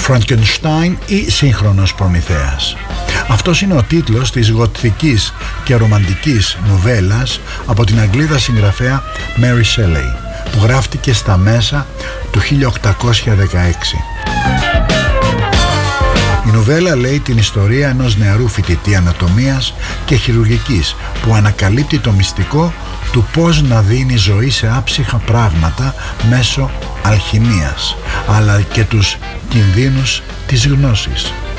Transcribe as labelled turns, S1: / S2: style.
S1: Frankenstein ή σύγχρονος Προμηθέας. Αυτός είναι ο τίτλος της γοτθικής και ρομαντικής νουβέλας από την Αγγλίδα συγγραφέα Mary Shelley, που γράφτηκε στα μέσα του 1816. Η νουβέλα λέει την ιστορία ενός νεαρού φοιτητή ανατομίας και χειρουργικής που ανακαλύπτει το μυστικό του πώς να δίνει ζωή σε άψυχα πράγματα μέσω αλχημίας, αλλά και τους κινδύνους της γνώσης.